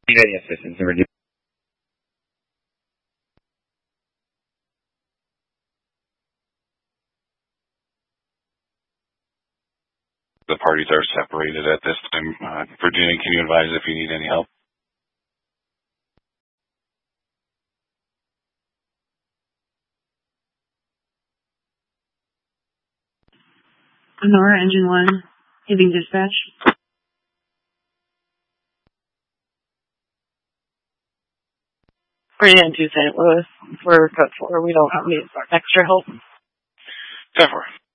Need any assistance in reducing? The parties are separated at this time. Virginia, can you advise if you need any help? Nora, Engine 1, giving dispatch. We're into St. Louis. We're code 4. We don't have any extra help. 10-4.